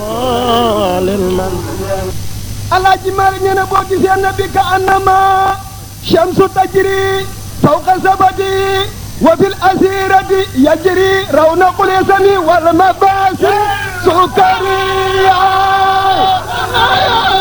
Alaaji Maalik nee na boo gisee nabi ka annama shamsu tajri fawqa sabati wa fil asirati yajri rawna qulisani wal mabasi sukari